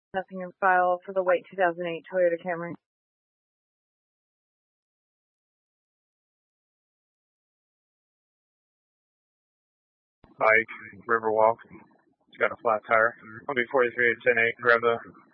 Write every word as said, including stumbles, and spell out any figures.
Nothing in file for the white two thousand eight Toyota Camry. Bike, Riverwalk. It's got a flat tire. I'll be forty-three at ten eight. Grab the